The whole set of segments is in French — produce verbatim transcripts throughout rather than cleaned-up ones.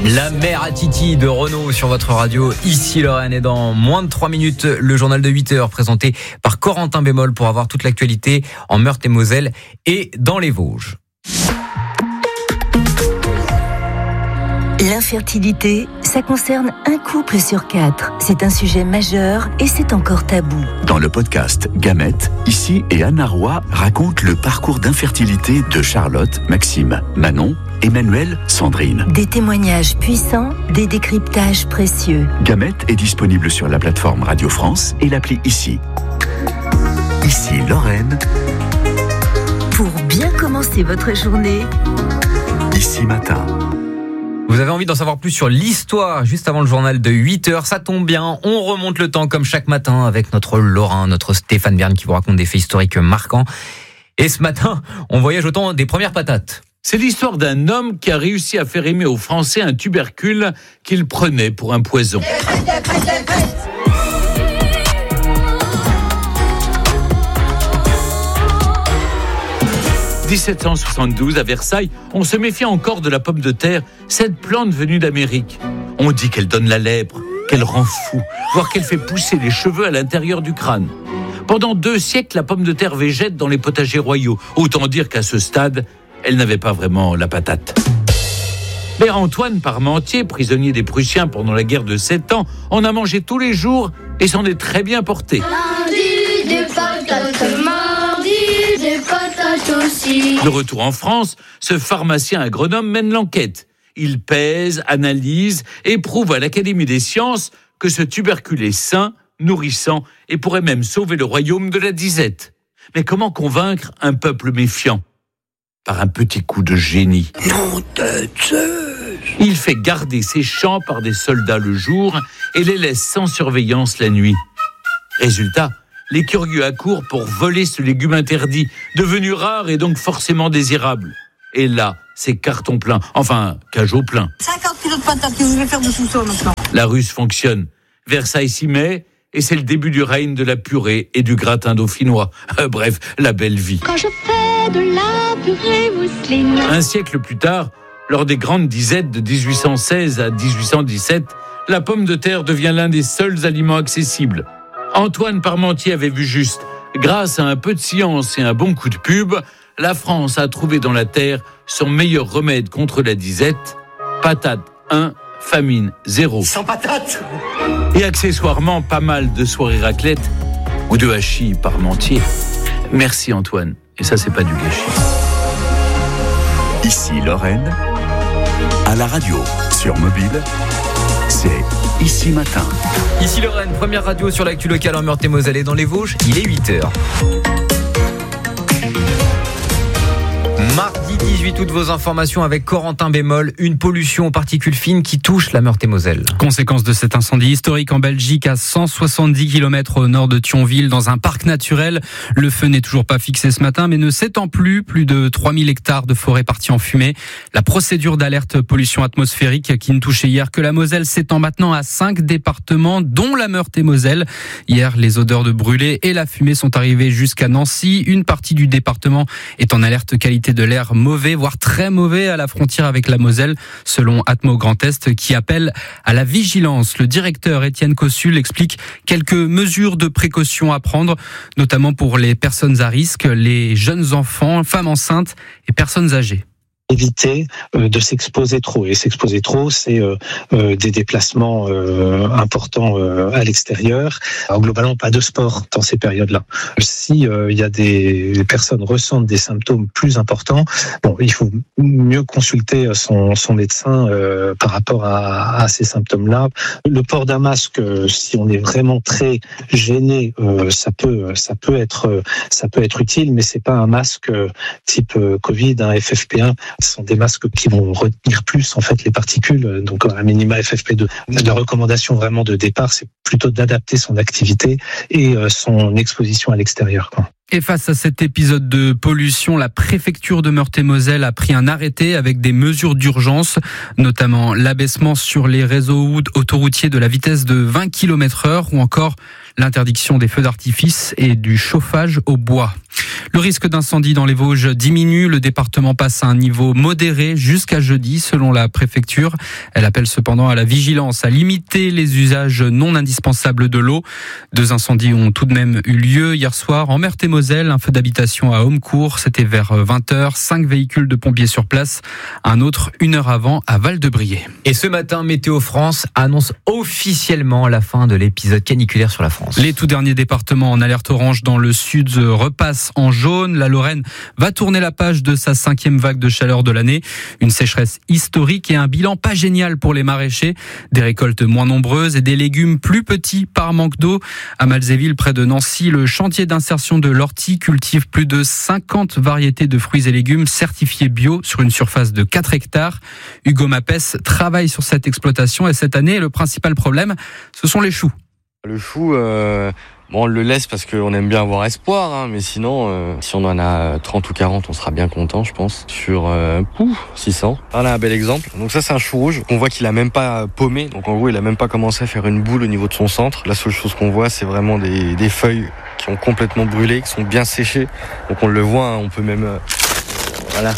La mère à Titi de Renaud sur votre radio. Ici Lorraine, et dans moins de trois minutes, le journal de huit heures présenté par Corentin Bémol pour avoir toute l'actualité en Meurthe-et-Moselle et dans les Vosges. L'infertilité, ça concerne un couple sur quatre. C'est un sujet majeur et c'est encore tabou. Dans le podcast Gamètes, ici et Anna Roy raconte le parcours d'infertilité de Charlotte, Maxime, Manon, Emmanuel, Sandrine. Des témoignages puissants, des décryptages précieux. Gamètes est disponible sur la plateforme Radio France et l'appli Ici. Ici Lorraine. Pour bien commencer votre journée, Ici Matin. Vous avez envie d'en savoir plus sur l'histoire juste avant le journal de huit heures, ça tombe bien, on remonte le temps comme chaque matin avec notre Lorrain, notre Stéphane Bern qui vous raconte des faits historiques marquants. Et ce matin, on voyage au temps des premières patates. C'est l'histoire d'un homme qui a réussi à faire aimer aux Français un tubercule qu'il prenait pour un poison. dix-sept cent soixante-douze, à Versailles, on se méfie encore de la pomme de terre, cette plante venue d'Amérique. On dit qu'elle donne la lèpre, qu'elle rend fou, voire qu'elle fait pousser les cheveux à l'intérieur du crâne. Pendant deux siècles, la pomme de terre végète dans les potagers royaux. Autant dire qu'à ce stade, elle n'avait pas vraiment la patate. Mais Antoine Parmentier, prisonnier des Prussiens pendant la guerre de Sept Ans, en a mangé tous les jours et s'en est très bien porté. Lundi, des patates, mardi, des patates aussi. De retour en France, ce pharmacien agronome mène l'enquête. Il pèse, analyse et prouve à l'Académie des sciences que ce tubercule est sain, nourrissant et pourrait même sauver le royaume de la disette. Mais comment convaincre un peuple méfiant ? Par un petit coup de génie. Non de Zeus. Il fait garder ses champs par des soldats le jour et les laisse sans surveillance la nuit. Résultat, les curieux accourent pour voler ce légume interdit, devenu rare et donc forcément désirable. Et là, c'est carton plein, enfin, cajot plein. cinquante kilos de patates que vous voulez faire de sous-sol maintenant. La ruse fonctionne. Versailles s'y met et c'est le début du règne de la purée et du gratin dauphinois. Euh, bref, la belle vie. Quand je fais de la purée mousseline. Un siècle plus tard, lors des grandes disettes de dix-huit cent seize à dix-huit cent dix-sept, la pomme de terre devient l'un des seuls aliments accessibles. Antoine Parmentier avait vu juste. Grâce à un peu de science et un bon coup de pub, la France a trouvé dans la terre son meilleur remède contre la disette. Patate un, famine zéro. Sans patates. Et accessoirement, pas mal de soirées raclette ou de hachis Parmentier. Merci Antoine. Et ça, c'est pas du gâchis. Ici Lorraine. À la radio, sur mobile, c'est Ici Matin. Ici Lorraine, première radio sur l'actu locale en Meurthe-et-Moselle et dans les Vosges, il est huit heures. Mardi dix-huit août, vos informations avec Corentin Bémol, une pollution aux particules fines qui touche la Meurthe-et-Moselle. Conséquence de cet incendie historique en Belgique à cent soixante-dix kilomètres au nord de Thionville dans un parc naturel. Le feu n'est toujours pas fixé ce matin mais ne s'étend plus. Plus de trois mille hectares de forêt partis en fumée. La procédure d'alerte pollution atmosphérique qui ne touchait hier que la Moselle s'étend maintenant à cinq départements dont la Meurthe-et-Moselle. Hier, les odeurs de brûlés et la fumée sont arrivées jusqu'à Nancy. Une partie du département est en alerte qualité de l'air mauvais, voire très mauvais à la frontière avec la Moselle, selon Atmo Grand Est, qui appelle à la vigilance. Le directeur Étienne Cossul explique quelques mesures de précaution à prendre, notamment pour les personnes à risque, les jeunes enfants, femmes enceintes et personnes âgées. Éviter euh, de s'exposer trop. Et s'exposer trop, c'est euh, euh, des déplacements euh, importants euh, à l'extérieur. Alors, globalement, pas de sport dans ces périodes-là. Si euh, il y a des personnes ressentent des symptômes plus importants, bon, il faut mieux consulter son, son médecin euh, par rapport à, à ces symptômes-là. Le port d'un masque, si on est vraiment très gêné, euh, ça peut, ça peut être, ça peut être utile, mais c'est pas un masque type Covid, un F F P un. Ce sont des masques qui vont retenir plus en fait les particules, donc un minima F F P deux. La recommandation vraiment de départ, c'est plutôt d'adapter son activité et son exposition à l'extérieur, quoi. Et face à cet épisode de pollution, la préfecture de Meurthe-et-Moselle a pris un arrêté avec des mesures d'urgence, notamment l'abaissement sur les réseaux autoroutiers de la vitesse de vingt kilomètres heure ou encore l'interdiction des feux d'artifice et du chauffage au bois. Le risque d'incendie dans les Vosges diminue. Le département passe à un niveau modéré jusqu'à jeudi, selon la préfecture. Elle appelle cependant à la vigilance, à limiter les usages non indispensables de l'eau. Deux incendies ont tout de même eu lieu hier soir en Meurthe-et-Moselle. Un feu d'habitation à Homecourt, c'était vers vingt heures. Cinq véhicules de pompiers sur place. Un autre une heure avant à Val-de-Briey. Et ce matin, Météo France annonce officiellement la fin de l'épisode caniculaire sur la France. Les tout derniers départements en alerte orange dans le sud repassent en jaune. La Lorraine va tourner la page de sa cinquième vague de chaleur de l'année. Une sécheresse historique et un bilan pas génial pour les maraîchers. Des récoltes moins nombreuses et des légumes plus petits par manque d'eau. À Malzéville, près de Nancy, le chantier d'insertion de l'ortie cultive plus de cinquante variétés de fruits et légumes certifiés bio sur une surface de quatre hectares. Hugo Mapès travaille sur cette exploitation et cette année, le principal problème, ce sont les choux. Le chou, euh, bon, on le laisse parce qu'on aime bien avoir espoir, hein, mais sinon, euh, si on en a trente ou quarante, on sera bien content, je pense. Sur euh, pouf, six cents. Là, un bel exemple. Donc ça, c'est un chou rouge. On voit qu'il a même pas paumé. Donc en gros, il a même pas commencé à faire une boule au niveau de son centre. La seule chose qu'on voit, c'est vraiment des, des feuilles qui ont complètement brûlé, qui sont bien séchées. Donc on le voit, hein, on peut même, euh, voilà,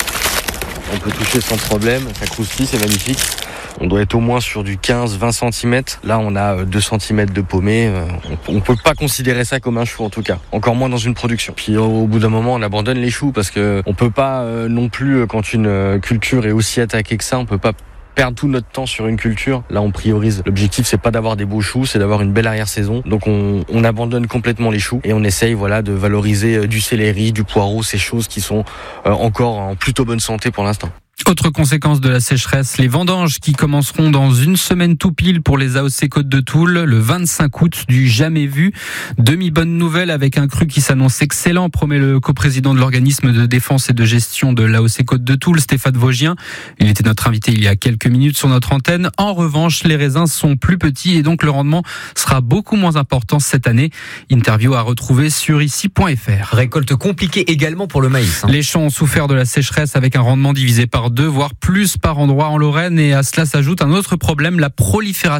on peut toucher sans problème. Ça croustille, c'est magnifique. On doit être au moins sur du quinze à vingt centimètres. Là, on a deux centimètres de paumé. On ne peut pas considérer ça comme un chou, en tout cas. Encore moins dans une production. Puis au bout d'un moment, on abandonne les choux parce que on peut pas non plus, quand une culture est aussi attaquée que ça, on peut pas perdre tout notre temps sur une culture. Là, on priorise. L'objectif, c'est pas d'avoir des beaux choux, c'est d'avoir une belle arrière-saison. Donc, on, on abandonne complètement les choux et on essaye, voilà, de valoriser du céleri, du poireau, ces choses qui sont encore en plutôt bonne santé pour l'instant. Autre conséquence de la sécheresse, les vendanges qui commenceront dans une semaine tout pile pour les A O C Côte de Toul, le vingt-cinq août, du jamais vu. Demi-bonne nouvelle avec un cru qui s'annonce excellent, promet le coprésident de l'organisme de défense et de gestion de l'A O C Côte de Toul, Stéphane Vosgien. Il était notre invité il y a quelques minutes sur notre antenne. En revanche, les raisins sont plus petits et donc le rendement sera beaucoup moins important cette année. Interview à retrouver sur ici point f r. Récolte compliquée également pour le maïs. Hein. Les champs ont souffert de la sécheresse avec un rendement divisé par deux, voire plus par endroit en Lorraine. Et à cela s'ajoute un autre problème, la prolifération